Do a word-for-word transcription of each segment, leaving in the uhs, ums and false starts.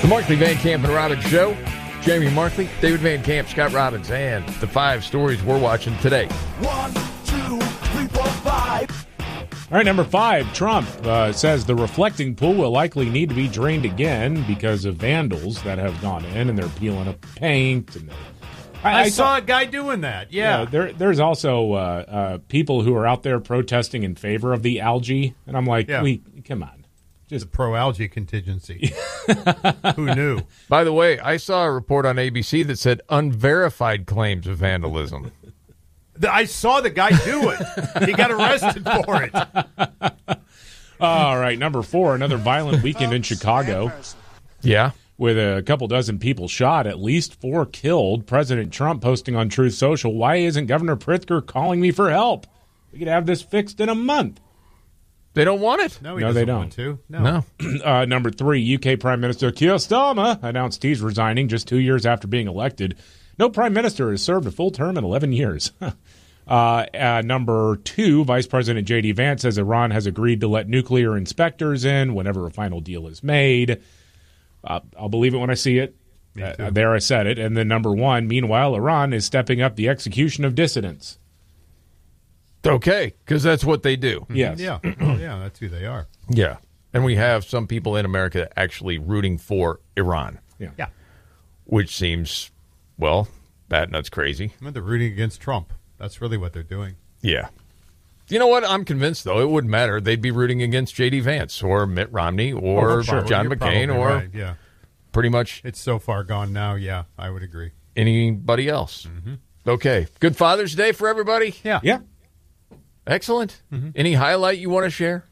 The Markley, Van Camp, and Robbins Show. Jamie Markley, David Van Camp, Scott Robbins, and the five stories we're watching today. One, two, three, four, five. All right, number five, Trump uh, says the reflecting pool will likely need to be drained again because of vandals that have gone in and they're peeling up paint. And I, I saw a guy doing that, yeah. You know, there, there's also uh, uh, people who are out there protesting in favor of the algae, and I'm like, Yeah. we come on. Just a pro-algae contingency. Who knew? By the way, I saw a report on A B C that said unverified claims of vandalism. I saw the guy do it. He got arrested for it. All right, number four, another violent weekend in Chicago. Yeah. With a couple dozen people shot, at least four killed. President Trump posting on Truth Social, why isn't Governor Pritzker calling me for help? We could have this fixed in a month. They don't want it. No, he No, doesn't they don't. want to. No. No. Uh, number three, U K Prime Minister Keir Starmer announced he's resigning just two years after being elected. No prime minister has served a full term in eleven years. uh, uh, number two, Vice President J D. Vance says Iran has agreed to let nuclear inspectors in whenever a final deal is made. Uh, I'll believe it when I see it. Uh, there I said it. And then number one, meanwhile, Iran is stepping up the execution of dissidents. Okay, because that's what they do. Yes. Yeah. Oh, yeah, that's who they are. Yeah. And we have some people in America actually rooting for Iran, Yeah. Yeah. which seems, well, bat nuts crazy. I mean, they're rooting against Trump. That's really what they're doing. Yeah. You know what? I'm convinced, though, it wouldn't matter. They'd be rooting against J D. Vance or Mitt Romney or Oh, sure. John You're McCain probably or right, yeah. pretty much It's so far gone now, yeah, I would agree. anybody else. Okay. Good Father's Day for everybody? Yeah. Yeah. Excellent. Any highlight you want to share?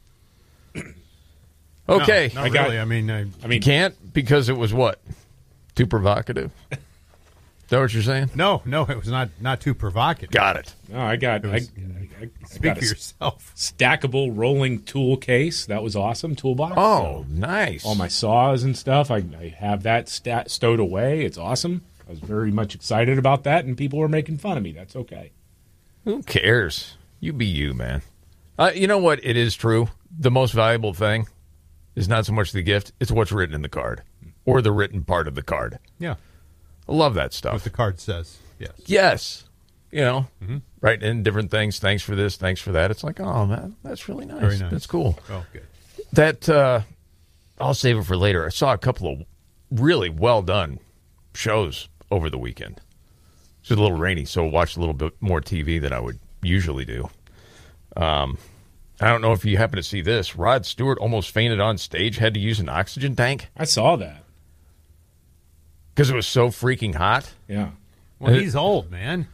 Okay. No, not I got- really. I mean, I, I You mean, can't because it was what? Too provocative? Is that what you're saying? no, no, it was not, not too provocative. Got it. no, I got, I, was- I, I, I Speak got for a yourself. stackable rolling tool case. That was awesome. Toolbox. Oh, So, nice. all my saws and stuff. I, I have that stat, stowed away. It's awesome. I was very much excited about that, and people were making fun of me. That's okay. Who cares? You be you, man. Uh, you know what? It is true. The most valuable thing is not so much the gift, it's what's written in the card or the written part of the card. Yeah. I love that stuff. What the card says. Yes. Yes. You know, right in different things. Thanks for this. Thanks for that. It's like, oh, man, that's really nice. Very nice. That's cool. Oh, good. That, uh, I'll save it for later. I saw a couple of really well done shows over the weekend. It's a little rainy, so I watched a little bit more T V than I would usually do. Um, I don't know if you happen to see this. Rod Stewart almost fainted on stage, had to use an oxygen tank I saw that. because it was so freaking hot. Yeah. Well, Uh, he's old, man.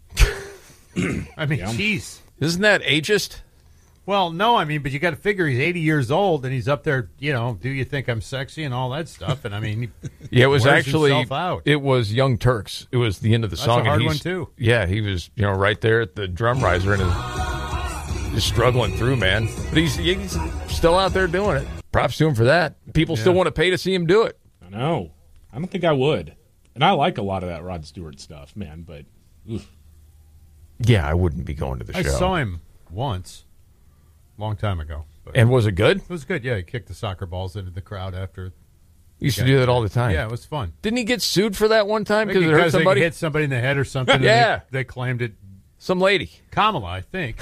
I mean, Yeah. jeez. Isn't that ageist? Well, no, I mean, but you got to figure he's eighty years old and he's up there, you know, do you think I'm sexy and all that stuff? And I mean, he Yeah, it was wears actually himself out. it was Young Turks. It was the end of the That's song. a hard and one, he's, too. Yeah, he was you know right there at the drum riser and is just struggling through, man. But he's he's still out there doing it. Props to him for that. People still Yeah. want to pay to see him do it. I know. I don't think I would. And I like a lot of that Rod Stewart stuff, man, but oof. Yeah, I wouldn't be going to the I show. saw him once, long time ago. But And was it good? it was good. Yeah, he kicked the soccer balls into the crowd after. He used to do that all the time. Yeah, it was fun. Didn't he get sued for that one time because it hurt Because they somebody? hit somebody in the head or something. and Yeah. they, they claimed it. Some lady. Kamala, I think.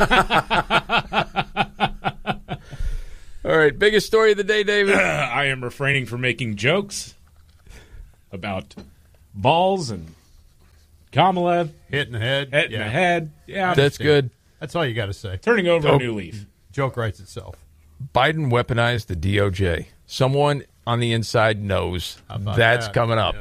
All right, biggest story of the day, David. I am refraining from making jokes about balls and Kamala Hit in the head. hit in yeah. the head. Yeah, That's good. That's all you got to say. turning over Oh. a new leaf. Joke writes itself. Biden weaponized the D O J. Someone on the inside knows about that's that? coming up. Yeah.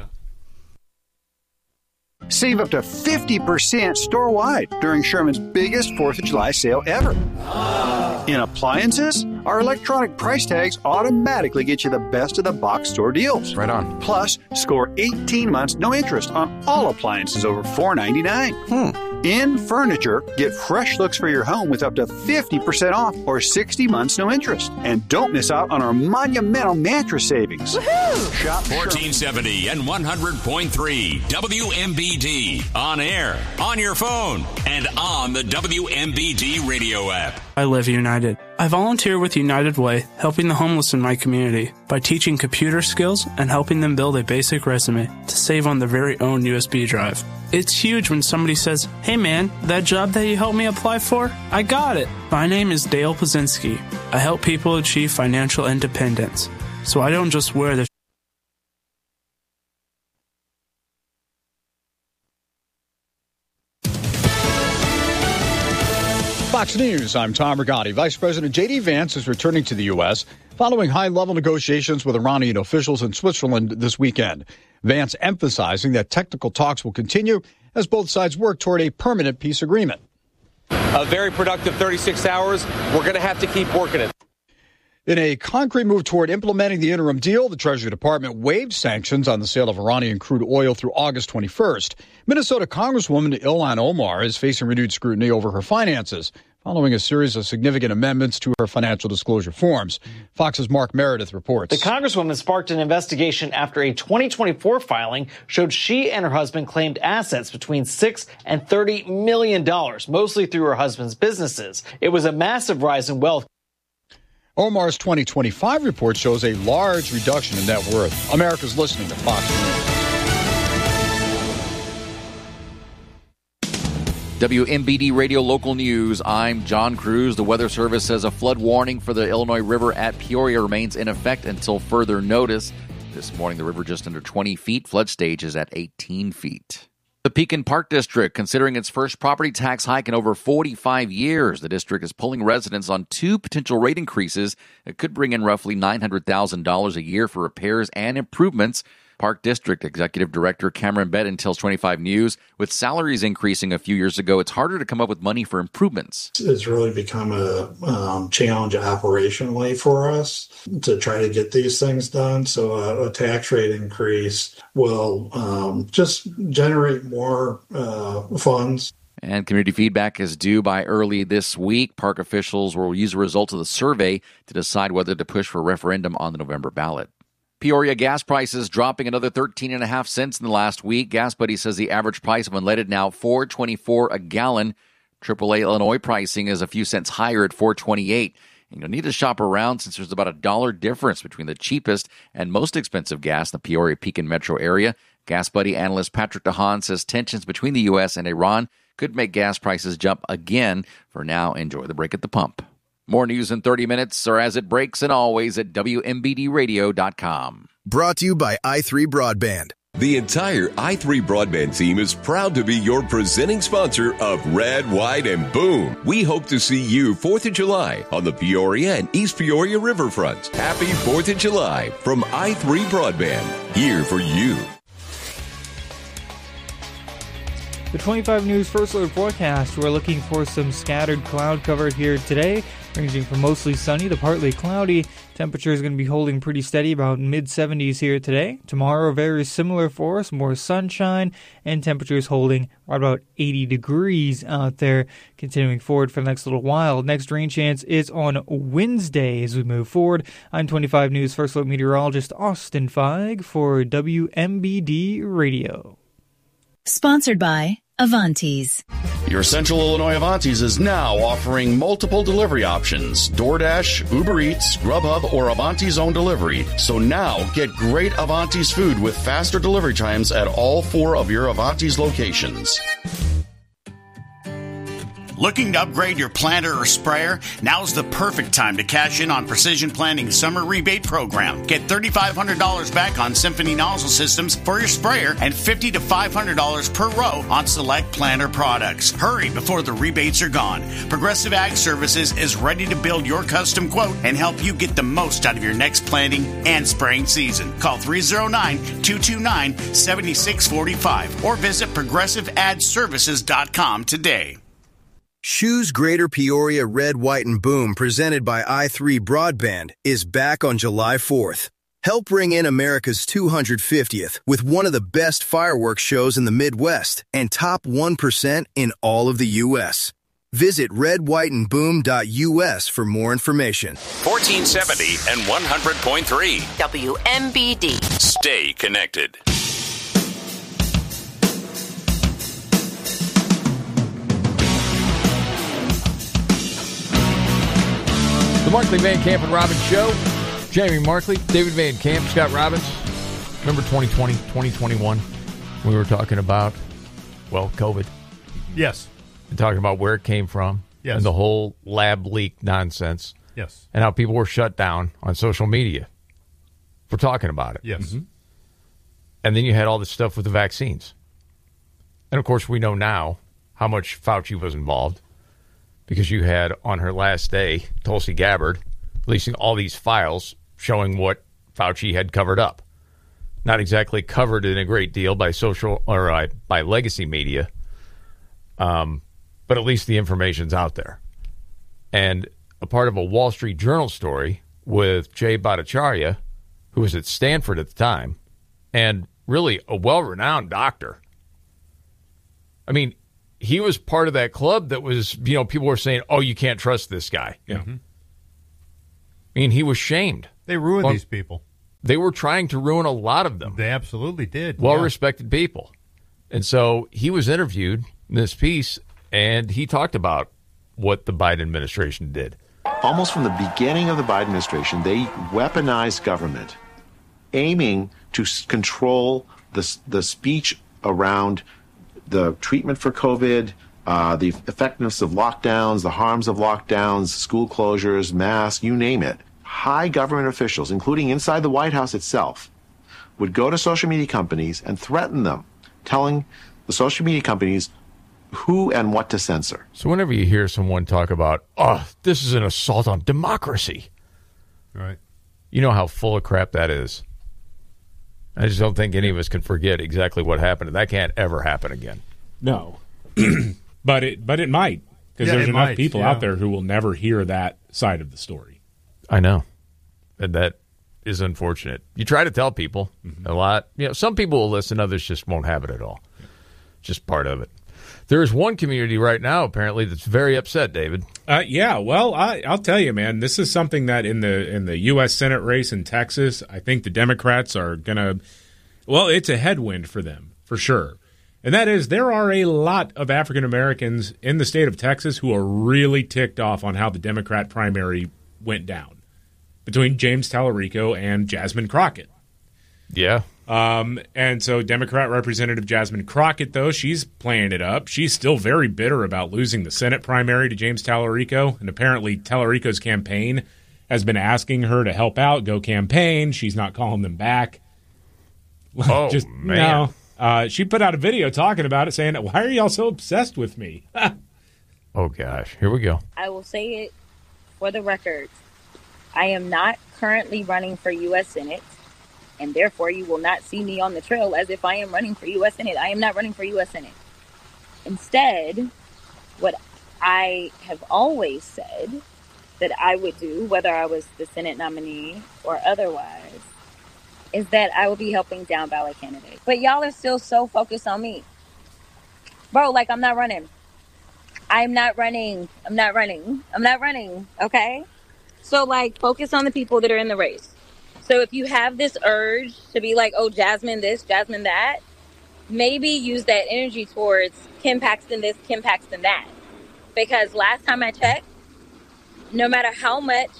Save up to fifty percent store-wide during Sherman's biggest fourth of July sale ever. In appliances, our electronic price tags automatically get you the best of the box store deals. Right on. Plus, score eighteen months no interest on all appliances over four ninety-nine. Hmm. In furniture, get fresh looks for your home with up to fifty percent off or sixty months no interest. And don't miss out on our monumental mattress savings. Shop fourteen seventy and one hundred point three W M B D. On air, on your phone, and on the W M B D radio app. I live United. I volunteer with United Way, helping the homeless in my community by teaching computer skills and helping them build a basic resume to save on their very own U S B drive. It's huge when somebody says, "Hey man, that job that you helped me apply for, I got it." My name is Dale Pazinski. I help people achieve financial independence, so I don't just wear the Fox News, I'm Tom Rigotti. Vice President J D. Vance is returning to the U S following high-level negotiations with Iranian officials in Switzerland this weekend. Vance emphasizing that technical talks will continue as both sides work toward a permanent peace agreement. A very productive thirty-six hours. We're going to have to keep working it. In a concrete move toward implementing the interim deal, the Treasury Department waived sanctions on the sale of Iranian crude oil through August twenty-first. Minnesota Congresswoman Ilhan Omar is facing renewed scrutiny over her finances following a series of significant amendments to her financial disclosure forms. Fox's Mark Meredith reports. The Congresswoman sparked an investigation after a twenty twenty-four filing showed she and her husband claimed assets between six and thirty million dollars, mostly through her husband's businesses. It was a massive rise in wealth. Omar's twenty twenty-five report shows a large reduction in net worth. America's listening to Fox News. W M B D Radio Local News. I'm John Cruz. The Weather Service says a flood warning for the Illinois River at Peoria remains in effect until further notice. This morning, the river just under twenty feet. Flood stage is at eighteen feet. The Pekin Park District, considering its first property tax hike in over forty-five years, the district is pulling residents on two potential rate increases that could bring in roughly nine hundred thousand dollars a year for repairs and improvements. Park District Executive Director Cameron Betton tells twenty-five News, with salaries increasing a few years ago, it's harder to come up with money for improvements. It's really become a um, challenge operationally for us to try to get these things done. So a, a tax rate increase will um, just generate more uh, funds. And community feedback is due by early this week. Park officials will use the results of the survey to decide whether to push for a referendum on the November ballot. Peoria gas prices dropping another thirteen and a half cents in the last week. Gas Buddy says the average price of unleaded now four twenty-four a gallon. triple A Illinois pricing is a few cents higher at four twenty-eight. And you'll need to shop around since there's about a dollar difference between the cheapest and most expensive gas in the Peoria-Pekin metro area. Gas Buddy analyst Patrick DeHaan says tensions between the U S and Iran could make gas prices jump again. For now, enjoy the break at the pump. More news in thirty minutes, or as it breaks, and always at W M B D radio dot com. Brought to you by i three Broadband. The entire i three Broadband team is proud to be your presenting sponsor of Red, White, and Boom. We hope to see you fourth of July on the Peoria and East Peoria riverfront. Happy fourth of July from i three Broadband, here for you. The twenty-five News First Alert forecast, we're looking for some scattered cloud cover here today, ranging from mostly sunny to partly cloudy. Temperature is going to be holding pretty steady, about mid seventies here today. Tomorrow, very similar for us, more sunshine, and temperatures holding right about eighty degrees out there, continuing forward for the next little while. Next rain chance is on Wednesday as we move forward. I'm twenty-five News First Alert meteorologist Austin Feig for W M B D Radio. Sponsored by Avantis. Your Central Illinois Avantis is now offering multiple delivery options: DoorDash, Uber Eats, Grubhub, or Avantis own delivery. So now get great Avantis food with faster delivery times at all four of your Avantis locations. Looking to upgrade your planter or sprayer? Now's the perfect time to cash in on Precision Planting's summer rebate program. Get three thousand five hundred dollars back on Symphony nozzle systems for your sprayer and fifty to five hundred dollars per row on select planter products. Hurry before the rebates are gone. Progressive Ag Services is ready to build your custom quote and help you get the most out of your next planting and spraying season. Call three oh nine, two two nine, seven six four five or visit progressive ad services dot com today. Choose Greater Peoria Red, White, and Boom, presented by i three Broadband, is back on July fourth. Help bring in America's two hundred fiftieth with one of the best fireworks shows in the Midwest and top one percent in all of the U S. Visit red white and boom dot U S for more information. fourteen seventy and one hundred point three W M B D. Stay connected. The Markley, Van Camp, and Robbins Show. Jamie Markley, David Van Camp, Scott Robbins. Remember twenty twenty, twenty twenty-one? We were talking about, well, COVID. Yes. And talking about where it came from. Yes. And the whole lab leak nonsense. Yes. And how people were shut down on social media for talking about it. Yes. Mm-hmm. And then you had all this stuff with the vaccines. And, of course, we know now how much Fauci was involved because you had, on her last day, Tulsi Gabbard releasing all these files showing what Fauci had covered up. Not exactly covered in a great deal by social or uh, by legacy media, um, but at least the information's out there. And a part of a Wall Street Journal story with Jay Bhattacharya, who was at Stanford at the time, and really a well-renowned doctor. I mean, he was part of that club that was, you know, people were saying, oh, you can't trust this guy. Yeah. Mm-hmm. I mean, he was shamed. They ruined well, these people. They were trying to ruin a lot of them. They absolutely did. Well-respected yeah. people. And so he was interviewed in this piece, and he talked about what the Biden administration did. Almost from the beginning of the Biden administration, they weaponized government, aiming to s- control the, the speech around the treatment for COVID, uh, the effectiveness of lockdowns, the harms of lockdowns, school closures, masks, you name it. High government officials, including inside the White House itself, would go to social media companies and threaten them, telling the social media companies who and what to censor. So whenever you hear someone talk about, oh, this is an assault on democracy, right? You know how full of crap that is. I just don't think any of us can forget exactly what happened. That can't ever happen again. No. but it but it might, because yeah, there's enough might, people yeah. out there who will never hear that side of the story. I know. And that is unfortunate. You try to tell people mm-hmm. a lot. You know, some people will listen, others just won't have it at all. Yeah. Just part of it. There is one community right now, apparently, that's very upset, David. Uh, yeah, well, I, I'll tell you, man, this is something that in the in the U S Senate race in Texas, I think the Democrats are going to, well, it's a headwind for them, for sure. And that is there are a lot of African Americans in the state of Texas who are really ticked off on how the Democrat primary went down between James Tallarico and Jasmine Crockett. Yeah. Um, and so Democrat Representative Jasmine Crockett, though, she's playing it up. She's still very bitter about losing the Senate primary to James Tallarico. And apparently Tallarico's campaign has been asking her to help out, go campaign. She's not calling them back. Oh, Just, man. No. Uh, she put out a video talking about it, saying, why are y'all so obsessed with me? Oh, gosh. Here we go. I will say it for the record. I am not currently running for U S Senate, and therefore you will not see me on the trail as if I am running for U S Senate. I am not running for U S Senate. Instead, what I have always said that I would do, whether I was the Senate nominee or otherwise, is that I will be helping down ballot candidates. But y'all are still so focused on me. Bro, like I'm not running. I'm not running. I'm not running. I'm not running. Okay? So, like, focus on the people that are in the race. So if you have this urge to be like, oh, Jasmine this, Jasmine that, maybe use that energy towards Kim Paxton this, Kim Paxton that. Because last time I checked, no matter how much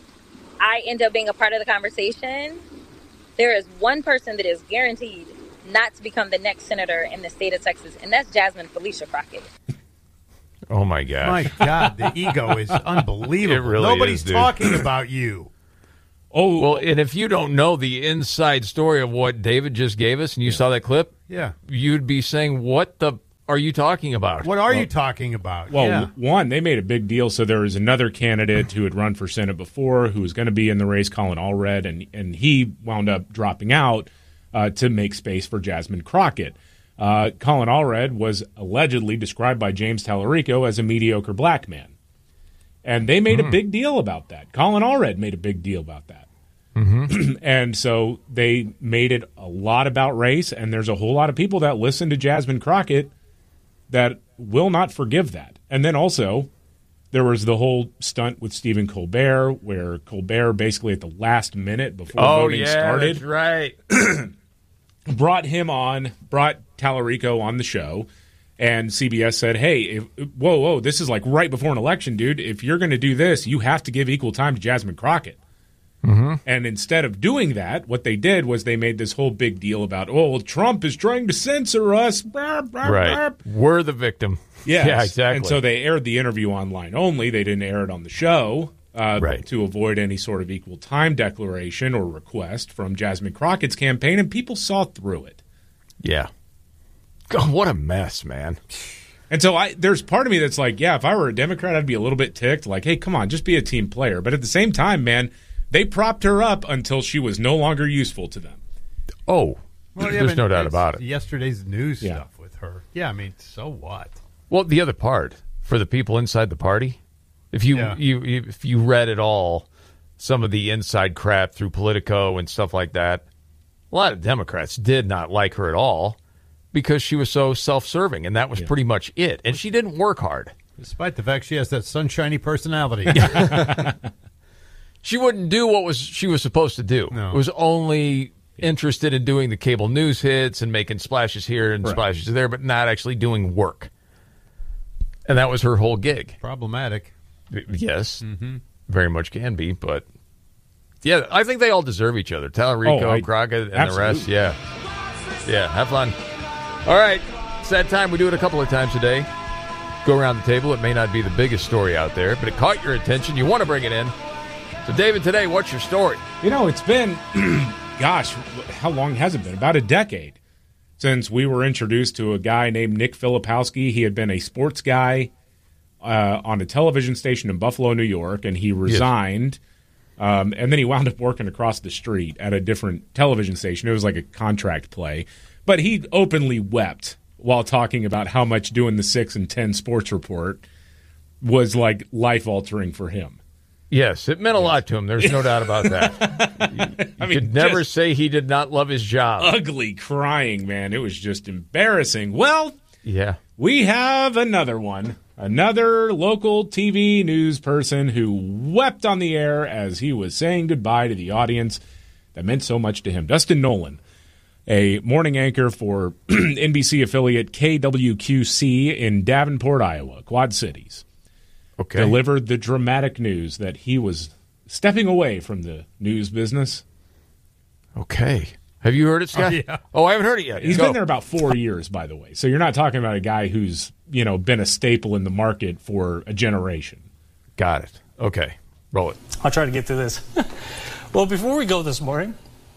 I end up being a part of the conversation, there is one person that is guaranteed not to become the next senator in the state of Texas, and that's Jasmine Felicia Crockett. Oh, my gosh. My God, the ego is unbelievable. It really Nobody's is, dude. talking about you. Oh, well, and if you don't know the inside story of what David just gave us and you yeah. saw that clip, yeah, you'd be saying, what the are you talking about? What are well, you talking about? Well, yeah. one, they made a big deal. So there was another candidate who had run for Senate before who was going to be in the race, Colin Allred, and, and he wound up dropping out uh, to make space for Jasmine Crockett. Uh, Colin Allred was allegedly described by James Tallarico as a mediocre black man. And they made mm. a big deal about that. Colin Allred made a big deal about that. Mm-hmm. And so they made it a lot about race, and there's a whole lot of people that listen to Jasmine Crockett that will not forgive that. And then also, there was the whole stunt with Stephen Colbert, where Colbert basically at the last minute before oh, voting yeah, started, that's right, brought him on, brought Tallarico on the show, And C B S said, hey, if, whoa, whoa, this is like right before an election, dude. If you're going to do this, you have to give equal time to Jasmine Crockett. Mm-hmm. And instead of doing that, what they did was they made this whole big deal about, oh, well, Trump is trying to censor us. Burp, burp, right. burp. We're the victim. Yes. Yeah, exactly. And so they aired the interview online only. They didn't air it on the show uh, right. to avoid any sort of equal time declaration or request from Jasmine Crockett's campaign, and people saw through it. Yeah. God, what a mess, man. And so I, there's part of me that's like, yeah, if I were a Democrat, I'd be a little bit ticked. Like, hey, come on, just be a team player. But at the same time, man, they propped her up until she was no longer useful to them. Oh, well, yeah, there's no doubt about it. Yesterday's news Yeah. stuff with her. Yeah, I mean, so what? Well, the other part, for the people inside the party, if you, Yeah. you if you read at all some of the inside crap through Politico and stuff like that, a lot of Democrats did not like her at all because she was so self-serving, and that was Yeah. pretty much it. And she didn't work hard. Despite the fact she has that sunshiny personality. She wouldn't do what was she was supposed to do. No. It was only interested in doing the cable news hits and making splashes here and Right. splashes there, but not actually doing work. And that was her whole gig. Problematic. Yes, Mm-hmm. very much can be, but yeah, I think they all deserve each other. Tallarico, Oh, I- Crockett, and absolutely. the rest. Yeah, yeah, have fun. All right, it's that time. We do it a couple of times a day. Go around the table. It may not be the biggest story out there, but it caught your attention. You want to bring it in. So, David, today, what's your story? You know, it's been, gosh, how long has it been? About a decade since we were introduced to a guy named Nick Filipowski. He had been a sports guy uh, on a television station in Buffalo, New York, and he resigned. Um, and then he wound up working across the street at a different television station. It was like a contract play. But he openly wept while talking about how much doing the six and ten sports report was like life-altering for him. Yes, it meant a lot to him. There's no doubt about that. You, you I mean, could never just say he did not love his job. ugly crying, man. It was just embarrassing. Well, Yeah. we have another one. Another local T V news person who wept on the air as he was saying goodbye to the audience that meant so much to him. Dustin Nolan, a morning anchor for N B C affiliate K W Q C in Davenport, Iowa, Quad Cities, Okay. delivered the dramatic news that he was stepping away from the news business. Okay. Have you heard it, Scott? Oh, yeah. Oh, I haven't heard it yet. He's Go. been there about four years, by the way. So you're not talking about a guy who's, you know, been a staple in the market for a generation. Got it. Okay. Roll it. I'll try to get through this. Well, before we go this morning,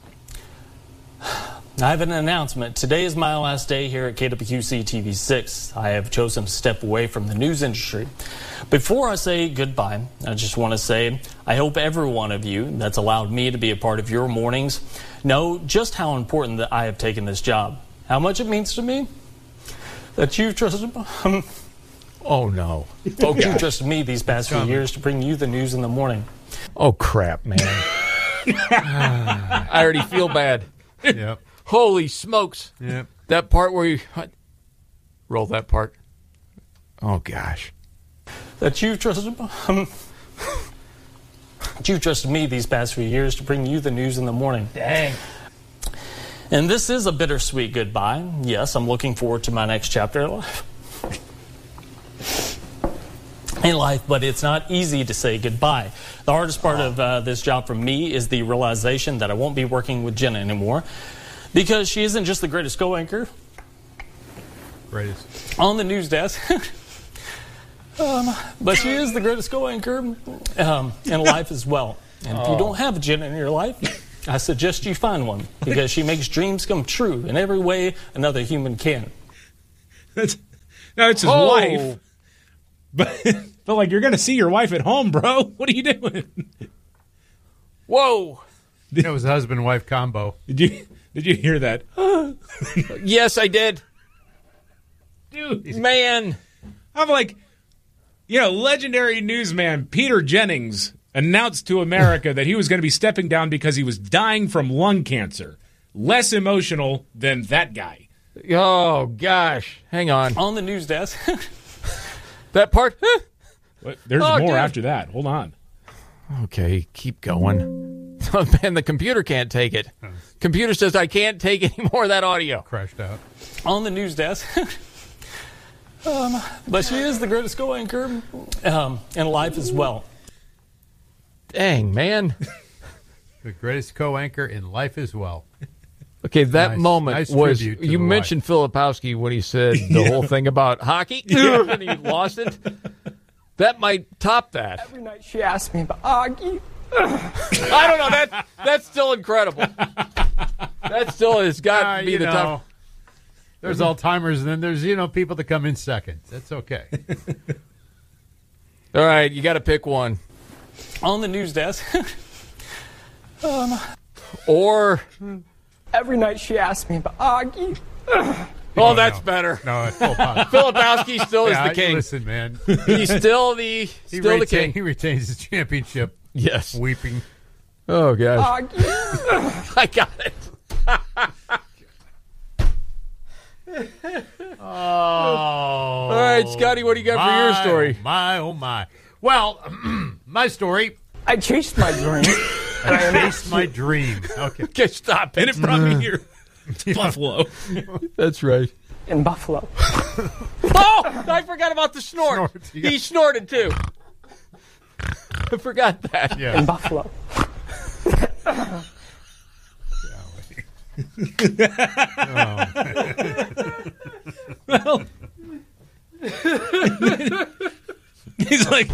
I have an announcement. Today is my last day here at K W Q C T V six. I have chosen to step away from the news industry. Before I say goodbye, I just want to say I hope every one of you that's allowed me to be a part of your mornings know just how important that I have taken this job. How much it means to me that you've trusted um, Oh, no. folks, you've trusted me these past few years to bring you the news in the morning. Oh, crap, man. I already feel bad. Yep. Holy smokes. Yep. That part where you... Roll that part. Oh, gosh. That you've trusted um, that you've trusted me these past few years to bring you the news in the morning. Dang. And this is a bittersweet goodbye. Yes, I'm looking forward to my next chapter in life. In life, but it's not easy to say goodbye. The hardest part of uh, this job for me is the realization that I won't be working with Jenna anymore because she isn't just the greatest co-anchor Greatest. on the news desk, um, but she is the greatest co-anchor um, in life as well. And if you don't have a Jenna in your life, I suggest you find one because she makes dreams come true in every way another human can. That's, no, it's his Oh. wife. But, but like, you're going to see your wife at home, bro. What are you doing? Whoa. That was a husband-wife combo. Did you did you hear that? Yes, I did. Dude, Man. I'm like, you know, legendary newsman Peter Jennings announced to America that he was going to be stepping down because he was dying from lung cancer. Less emotional than that guy. Oh, gosh. Hang on. On the news desk. That part? But there's Oh, more dude. after that. Hold on. Okay, keep going. Oh, man, the computer can't take it. Computer says I can't take any more of that audio. Crashed out. On the news desk. Um, but she is the greatest co-anchor um, in life as well. Dang, man. The greatest co-anchor in life as well. Okay, that Nice- moment nice was, tribute to you the mentioned Filipowski when he said the Yeah. whole thing about hockey, Yeah. and he lost it. That might top that. Every night she asked me about Augie. I don't know. That That's still incredible. That still has got Uh, to be you the know, top. There's all-timers, and then there's, you know, people that come in second. That's okay. All right, you got to pick one. On the news desk. um, or Every night she asked me about Augie. Oh, that's better. No, it's Filipowski. Filipowski still is Yeah, the king. Listen, man. He's still the He still the retain- king. He retains his championship. Yes. Weeping. Oh, gosh. Augie. I got it. Oh. All right, Scotty, what do you got for your my, story? Oh my, oh my. Well, my story. I chased my dream. I chased my dream. Okay. Okay, stop. And it brought me here to Buffalo. That's right. In Buffalo. Oh, I forgot about the snort. Snort, He snorted, too. I forgot that. Yeah. In Buffalo. Well, he's like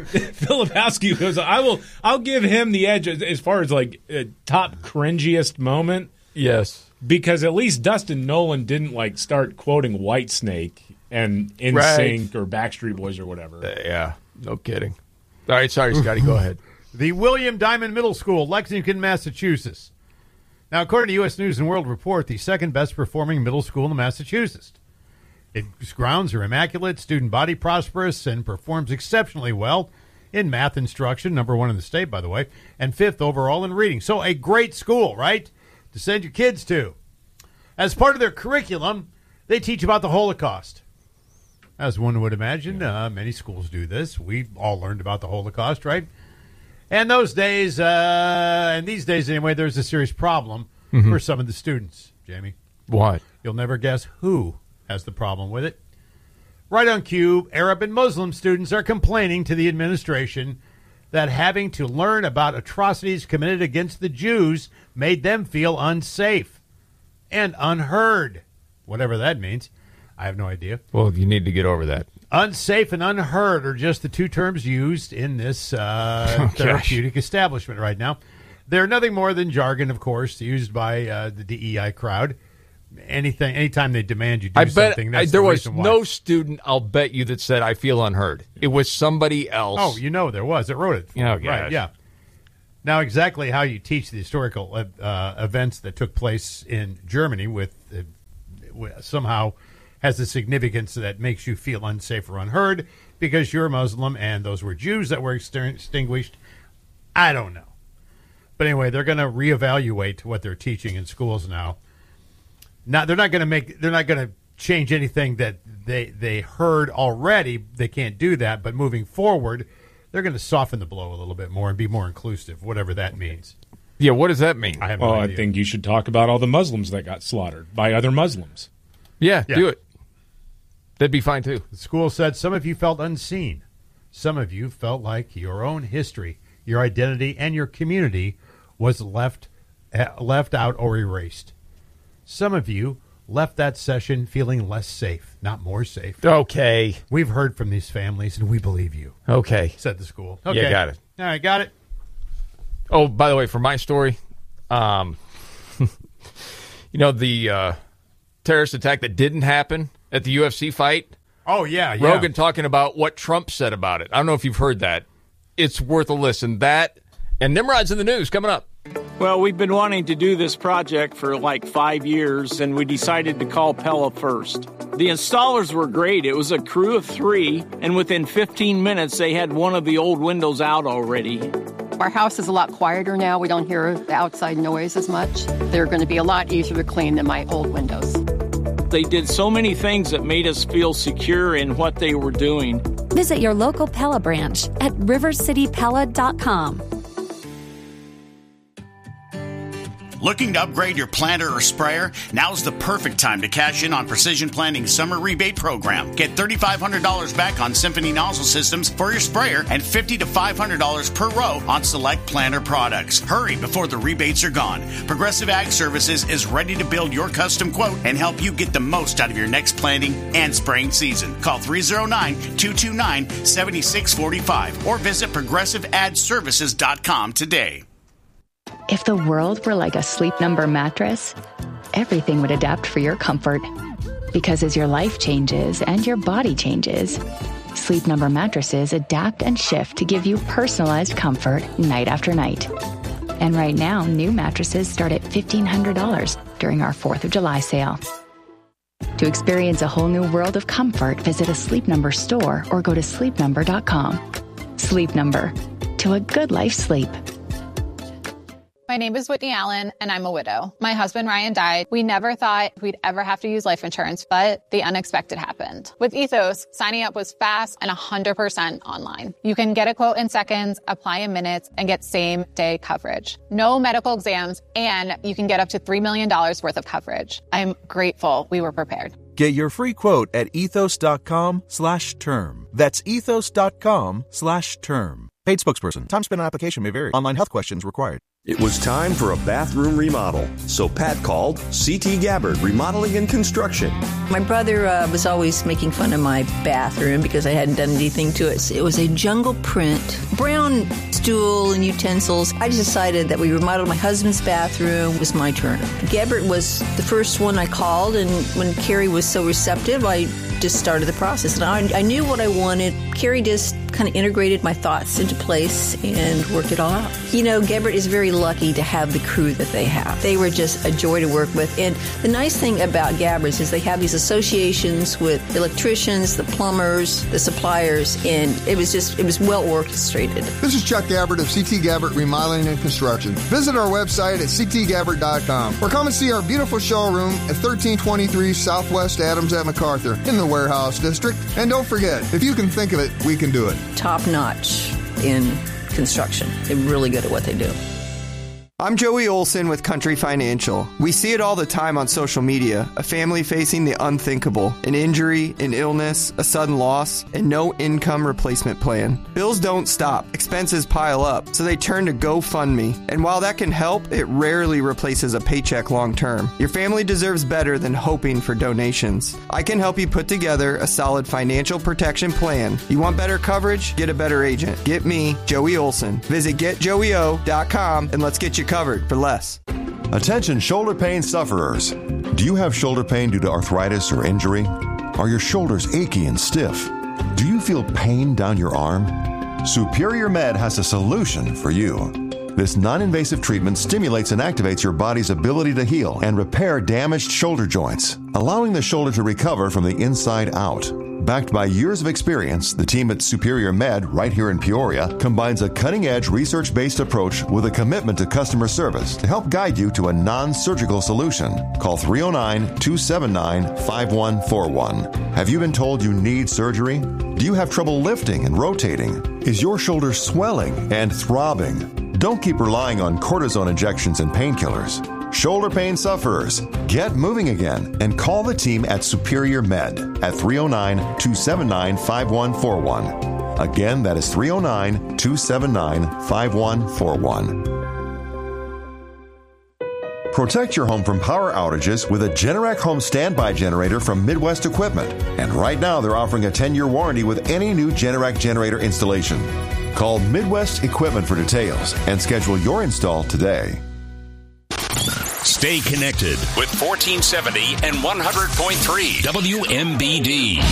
Filipowski goes. I will. I'll give him the edge as, as far as like uh, top cringiest moment. Yes, because at least Dustin Nolan didn't like start quoting Whitesnake and N Sync or Backstreet Boys or whatever. Uh, yeah, no kidding. All right, sorry, Scotty. Go ahead. The William Diamond Middle School, Lexington, Massachusetts. Now, according to U S News and World Report, the second best performing middle school in Massachusetts. Its grounds are immaculate, student body prosperous, and performs exceptionally well in math instruction, number one in the state, by the way, and fifth overall in reading. So a great school, right, to send your kids to. As part of their curriculum, they teach about the Holocaust. As one would imagine, uh, many schools do this. We all learned about the Holocaust, right? And those days, uh, and these days anyway, there's a serious problem Mhm. for some of the students, Jamie. What? You'll never guess who has the problem with it. Right on cue, Arab and Muslim students are complaining to the administration that having to learn about atrocities committed against the Jews made them feel unsafe and unheard. Whatever that means. I have no idea. Well, you need to get over that. Unsafe and unheard are just the two terms used in this uh, Oh, therapeutic establishment right now. They're nothing more than jargon, of course, used by uh, the D E I crowd. Anything, anytime they demand you do I bet something, I, that's there the was reason why. no student, I'll bet you, that said, I feel unheard. It was somebody else. Oh, you know there was. It wrote it. For Oh, you. Right, gosh. yeah. Now, exactly how you teach the historical uh, events that took place in Germany with uh, w- somehow has a significance that makes you feel unsafe or unheard because you're a Muslim and those were Jews that were extin- extinguished. I don't know. But anyway, they're going to reevaluate what they're teaching in schools now. Now, they're not going to make. They're not going to change anything that they they heard already. They can't do that. But moving forward, they're going to soften the blow a little bit more and be more inclusive, whatever that means. Yeah, what does that mean? I have well, no I idea. think you should talk about all the Muslims that got slaughtered by other Muslims. Yeah, Yeah. do it. That'd be fine, too. The school said some of you felt unseen. Some of you felt like your own history, your identity, and your community was left uh, left out or erased. Some of you left that session feeling less safe, not more safe. Okay. We've heard from these families, and we believe you, Okay. said the school. Yeah, Okay. got it. All right, got it. Oh, by the way, for my story, um, you know, the uh, terrorist attack that didn't happen at the U F C fight? Oh, yeah, yeah. Rogan talking about what Trump said about it. I don't know if you've heard that. It's worth a listen. That and Nimrod's in the news coming up. Well, we've been wanting to do this project for like five years, and we decided to call Pella first. The installers were great. It was a crew of three, and within fifteen minutes, they had one of the old windows out already. Our house is a lot quieter now. We don't hear the outside noise as much. They're going to be a lot easier to clean than my old windows. They did so many things that made us feel secure in what they were doing. Visit your local Pella branch at river city pella dot com. Looking to upgrade your planter or sprayer? Now's the perfect time to cash in on Precision Planting Summer Rebate Program. Get three thousand five hundred dollars back on Symphony nozzle systems for your sprayer and fifty to five hundred dollars per row on select planter products. Hurry before the rebates are gone. Progressive Ag Services is ready to build your custom quote and help you get the most out of your next planting and spraying season. Call three oh nine, two two nine, seven six four five or visit progressive ad services dot com today. If the world were like a Sleep Number mattress, everything would adapt for your comfort. Because as your life changes and your body changes, Sleep Number mattresses adapt and shift to give you personalized comfort night after night. And right now, new mattresses start at fifteen hundred dollars during our fourth of July sale. To experience a whole new world of comfort, visit a Sleep Number store or go to sleep number dot com. Sleep Number. To a good life sleep. My name is Whitney Allen, and I'm a widow. My husband, Ryan, died. We never thought we'd ever have to use life insurance, but the unexpected happened. With Ethos, signing up was fast and one hundred percent online. You can get a quote in seconds, apply in minutes, and get same-day coverage. No medical exams, and you can get up to three million dollars worth of coverage. I'm grateful we were prepared. Get your free quote at ethos.com slash term. That's ethos.com slash term. Paid spokesperson. Time spent on application may vary. Online health questions required. It was time for a bathroom remodel, so Pat called C T Gabbard Remodeling and Construction. My brother uh, was always making fun of my bathroom because I hadn't done anything to it. It was a jungle print, brown stool and utensils. I just decided that we remodeled my husband's bathroom. It was my turn. Gabbard was the first one I called, and when Carrie was so receptive, I just started the process. And I, I knew what I wanted. Carrie just kind of integrated my thoughts into place and worked it all out. You know, Gabbard is very lucky to have the crew that they have. They were just a joy to work with. And the nice thing about Gabbard's is they have these associations with the electricians, the plumbers, the suppliers, and it was just, it was well orchestrated. This is Chuck Gabbard of C T Gabbard Remodeling and Construction. Visit our website at c t gabbard dot com or come and see our beautiful showroom at thirteen twenty-three Southwest Adams at MacArthur in the Warehouse District. And don't forget, if you can think of it, we can do it. Top notch in construction. They're really good at what they do. I'm Joey Olson with Country Financial. We see it all the time on social media, a family facing the unthinkable, an injury, an illness, a sudden loss, and no income replacement plan. Bills don't stop, expenses pile up, so they turn to GoFundMe. And while that can help, it rarely replaces a paycheck long term. Your family deserves better than hoping for donations. I can help you put together a solid financial protection plan. You want better coverage? Get a better agent. Get me, Joey Olson. Visit get joey o dot com and let's get you covered for less. Attention shoulder pain sufferers. Do you have shoulder pain due to arthritis or injury? Are your shoulders achy and stiff? Do you feel pain down your arm? Superior Med has a solution for you. This non-invasive treatment stimulates and activates your body's ability to heal and repair damaged shoulder joints, allowing the shoulder to recover from the inside out. Backed by years of experience, the team at Superior Med, right here in Peoria, combines a cutting-edge research-based approach with a commitment to customer service to help guide you to a non-surgical solution. Call three oh nine, two seven nine, five one four one. Have you been told you need surgery? Do you have trouble lifting and rotating? Is your shoulder swelling and throbbing? Don't keep relying on cortisone injections and painkillers. Shoulder pain sufferers, get moving again and call the team at Superior Med at three oh nine, two seven nine, five one four one. Again, that is three oh nine, two seven nine, five one four one. Protect your home from power outages with a Generac Home Standby Generator from Midwest Equipment. And right now they're offering a ten-year warranty with any new Generac generator installation. Call Midwest Equipment for details and schedule your install today. Stay connected with fourteen seventy and one hundred point three W M B D.